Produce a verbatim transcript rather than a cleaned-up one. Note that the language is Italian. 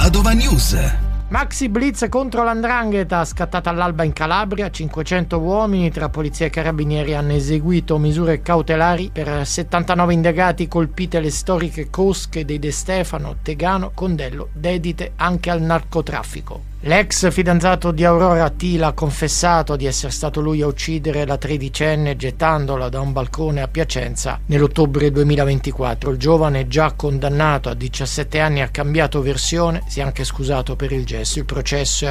Padova News. Maxi blitz contro l'Andrangheta, scattata all'alba in Calabria. Cinquecento uomini tra polizia e carabinieri hanno eseguito misure cautelari per settantanove indagati colpite le storiche cosche dei De Stefano, Tegano, Condello, dedite anche al narcotraffico. L'ex fidanzato di Aurora Tila ha confessato di essere stato lui a uccidere la tredicenne gettandola da un balcone a Piacenza nell'ottobre duemilaventiquattro. Il giovane, già condannato a diciassette anni, ha cambiato versione, si è anche scusato per il gesto. Il processo è